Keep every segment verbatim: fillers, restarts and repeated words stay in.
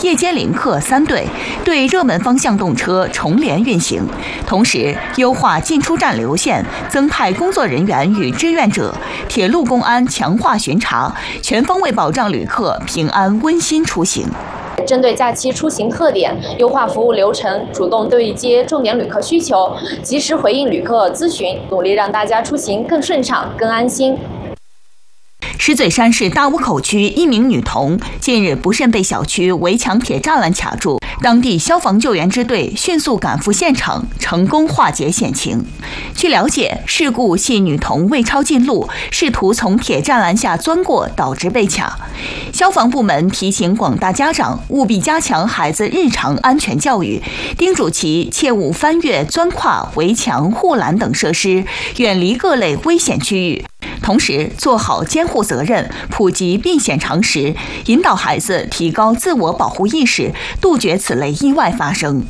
夜间临客三对，对热门方向动车重联运行，同时优化进出站流线，增派工作人员与志愿者，铁路公安强化巡查，全方位保障旅客平安温馨出行。 针对假期出行特点，优化服务流程，主动对接重点旅客需求，及时回应旅客咨询，努力让大家出行更顺畅、更安心。 石嘴山市大坞口区一名女童近日不慎被小区围墙铁栅栏卡住，当地消防救援支队迅速赶赴现场，成功化解险情。据了解，事故系女童未抄近路，试图从铁栅栏下钻过，导致被卡。消防部门提醒广大家长务必加强孩子日常安全教育，叮嘱其切勿翻越、钻跨围墙、护栏等设施，远离各类危险区域。同时，做好监护责任，普及避险常识，引导孩子提高自我保护意识，杜绝此类意外发生。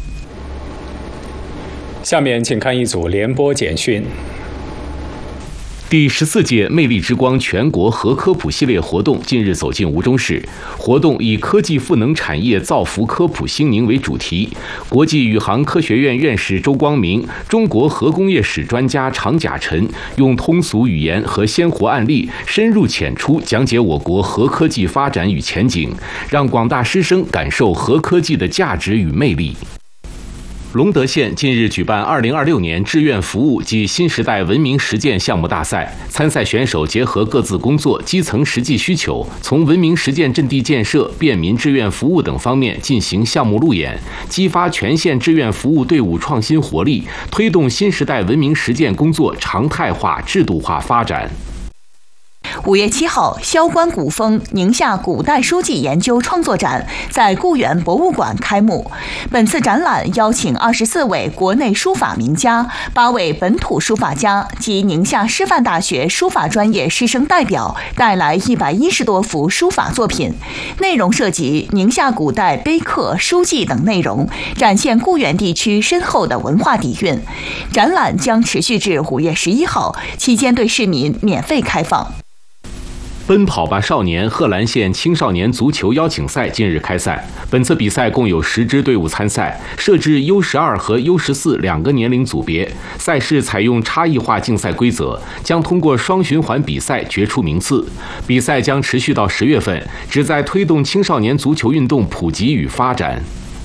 下面请看一组联播简讯。 第十四届魅力之光全国核科普系列活动近日走进吴中市。活动以科技赋能产业造福科普兴宁为主题，国际宇航科学院院士周光明、中国核工业史专家常甲辰用通俗语言和鲜活案例深入浅出讲解我国核科技发展与前景，让广大师生感受核科技的价值与魅力。隆德县近日举办二零二六年志愿服务及新时代文明实践项目大赛，参赛选手结合各自工作基层实际需求，从文明实践阵地建设、便民志愿服务等方面进行项目路演，激发全县志愿服务队伍创新活力，推动新时代文明实践工作常态化、制度化发展。 五月七号，萧关古风宁夏古代书记研究创作展在固原博物馆开幕。本次展览邀请二十四位国内书法名家、八位本土书法家及宁夏师范大学书法专业师生代表，带来一百一十多幅书法作品，内容涉及宁夏古代碑刻、书记等内容，展现固原地区深厚的文化底蕴。展览将持续至五月十一号，期间对市民免费开放。 奔跑吧少年贺兰县青少年足球邀请赛近日开赛，本次比赛共有十支队伍参赛，设置 U 十二 和 U 十四 两个年龄组别，赛事采用差异化竞赛规则，将通过双循环比赛决出名次。比赛将持续到十月份，旨在推动青少年足球运动普及与发展。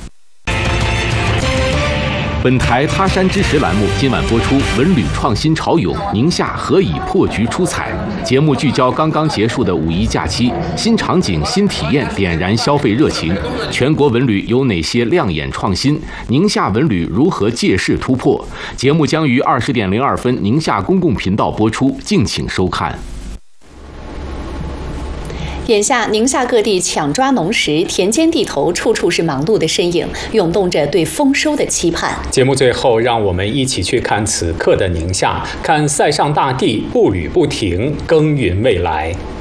本台他山之石栏目今晚播出文旅创新潮涌，宁夏何以破局出彩。节目聚焦刚刚结束的五一假期，新场景新体验点燃消费热情。全国文旅有哪些亮眼创新？宁夏文旅如何借势突破？节目将于二十点零二分宁夏公共频道播出，敬请收看。 眼下，宁夏各地抢抓农时，田间地头处处是忙碌的身影，涌动着对丰收的期盼。 节目最后，让我们一起去看此刻的宁夏，看塞上大地步履不停，耕耘未来。